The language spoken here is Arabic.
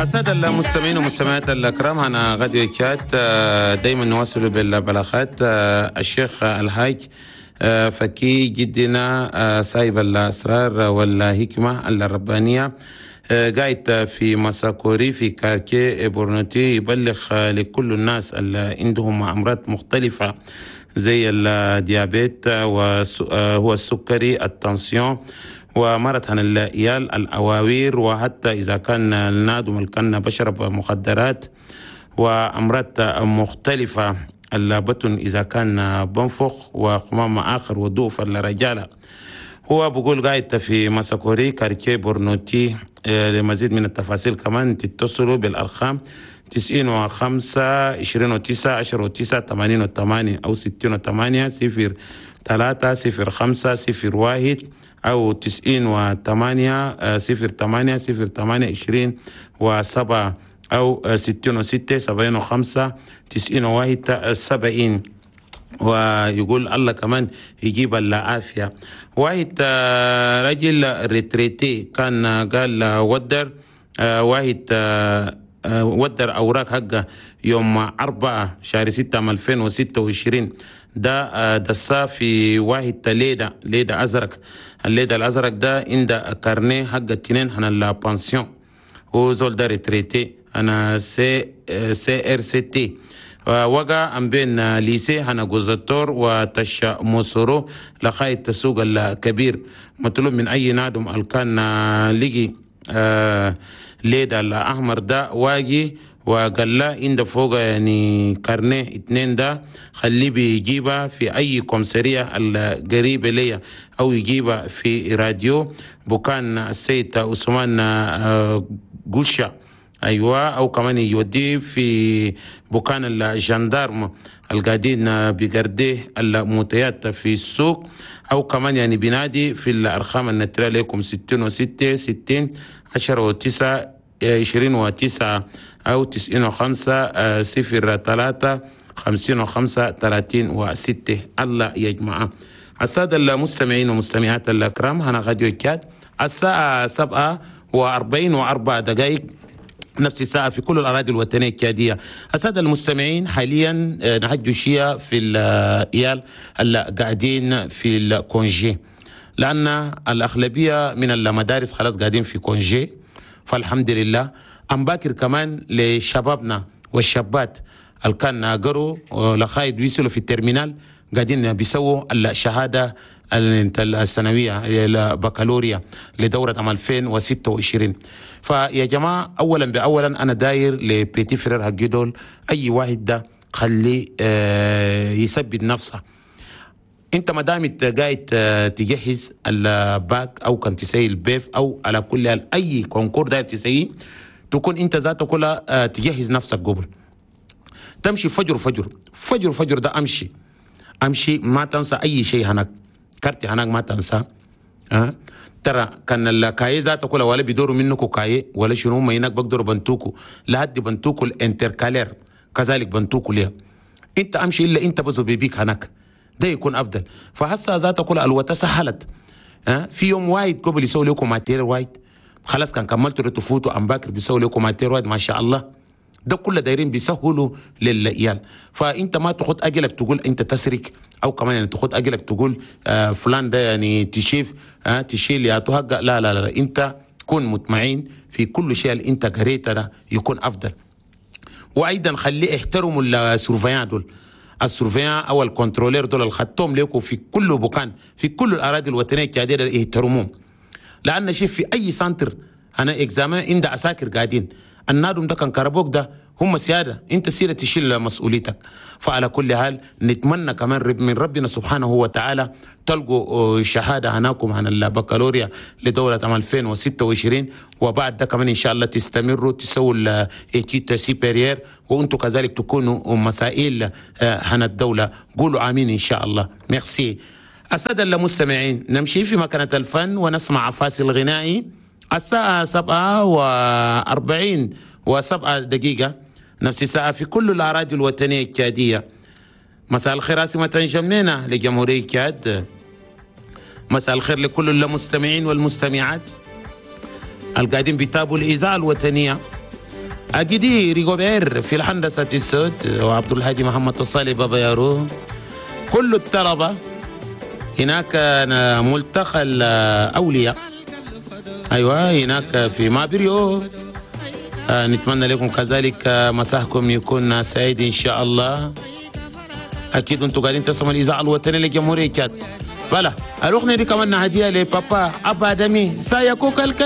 السادة المستمعين والمستمعات الأكرام، أنا غادي كات دايما نواصل بالبلاغات. الشيخ الحاج فكي جدنا صاحب الأسرار والحكمة الربانية قاعد في مساكوري في كاركي بورنوتي، يبلغ لكل الناس اللي عندهم أمراض مختلفة زي الديابيت وهو السكري، التنسيون، ومرض الإيال، الأواوير، وحتى إذا كان النادم كان بشرب مخدرات، وأمراض مختلفة البطن إذا كان بنفخ، وقمام آخر وضوء الرجالة. هو بقول قاعد في مساكوري كاركي بورنوتي. لمزيد من التفاصيل كمان تتصلوا بالأرقام 95 29 10 9 88 أو 68 03 05 01 أو 98 08 08 20 و7 أو 66 75 91 70. ويقول الله كمان يجيب العافية. واحد رجل ريتريتي كان قال ودر واحد ودر أوراق حقه يوم 4 شهر 6 2026. ده دسا في واحد ليدة أزرق. الليدة الأزرق ده عند كارنيه حق التنين هنا البانسيون. هو زول ده ريتريتي أنا سي ار سي تي. وقع أم بين ليسي هنا جوزتور وتشا موسورو لخاية السوق الكبير. مطلوب من أي نادم الكان لقي ليدة الأحمر ده واجي وقال له عند فوق يعني كارنيه 2 ده خليه بيجيبها في أي كومسارية القريبة ليا أو يجيبها في راديو بكان السيد عثمان قوشة. أيوة، أو كمان يوديه في بكان الجندارم القاعدين بقرديه الموتيات في السوق، أو كمان يعني بنادي في الأرقام النترة لكم 66 60 10 9 20 9 أو 95 03 55 30 و6. الله يجمع. السادة المستمعين والمستمعات الأكرام، أنا غادي كات الساعة 7:44 نفس الساعة في كل الأراضي الوطنية الكادية. السادة المستمعين، حاليا نحج شيء في الإيال اللي قاعدين في الكونجي، لأن الأغلبية من المدارس خلاص قاعدين في كونجي، فالحمد لله. أم باكر كمان لشبابنا والشابات اللي كان قروا لخايد ويصلوا في الترمينال قاعدين بيسووا الشهادة السنوية البكالوريا لدورة عام 2026. فيا جماعة، أولا بأولا أنا داير لبيتي فرير هجدول أي واحد ده خلي يثبت نفسه. انت ما دامت قاعد تجهز الباك او كنت تسوي البيف او على كل اي كونكور داير تسويه، تكون انت ذاتك كلها تجهز نفسك قبل تمشي. فجر ده امشي ما تنسى اي شيء هناك. كارتي هناك ما تنسى. ترى كان الكاي ذاته كلها ولا بيدوروا منكم كاي ولا شنو، ما هناك بقدروا بنتوكو لحد بنتوكو الانتركالير، كذلك بنتوكو ليه. انت امشي الا انت بزو بيبيك هناك، ده يكون افضل. فهسه ذاته كلها الوتا سهلت. في يوم وايد قبل يسوي لكم ماتير وايد، خلاص كان كملتوا تفوتوا ام باكر بيسوي لكم ماتير وايد ما شاء الله. ده كله دايرين بيسهلوا للعيال. فانت ما تاخد اجلك تقول انت تسرك، او كمان يعني تاخد اجلك تقول فلان ده يعني تشيل يا تهجأ. لا انت كن مطمئن في كل شيء اللي انت قريته ده يكون افضل. وايضا خليه احترموا السورفيان دول، السورفيان او الكنترولير دول اللي خدتهم لكم في كل مكان في كل الاراضي الوطنيه الكاديه احترموهم. لان شوف في اي سنتر انا اكزامان عند عساكر قاعدين، النادم ده كان كربوك ده هم سيادة، انت سيادة تشيل مسؤوليتك. فعلى كل حال نتمنى كمان من ربنا سبحانه وتعالى تلقوا شهادة هناكم عن البكالوريا لدورة عام 2026، وبعد ده كمان ان شاء الله تستمروا تسووا الاتيت سيبيرير، وانتم كذلك تكونوا مسائل عن الدولة. قولوا امين ان شاء الله. ميرسي. السادة المستمعين، نمشي في مكانة الفن ونسمع فاصل غنائي. الساعة 7:47 نفس الساعة في كل الأراضي الوطنية الكادية. مساء الخير عاصمة جمنينا لجمهورية كاد. مساء الخير لكل المستمعين والمستمعات القاعدين بيتابعوا الإذاعة الوطنية أجدي ريغوبير في الهندسة الصوت، وعبد الهادي محمد الصالح بابا يارو، كل الطلبة هناك. ملتقى الأولياء، أيوة هناك في مابريو. نتمنى لكم كذلك مساءكم يكون سعيد إن شاء الله. أكيد أنتم قاعدين تسمعوا الإذاعة الوطنية لجمهورية تشاد. فلا الأغنية دي كمان هدية لبابا أبا دمي سايكوك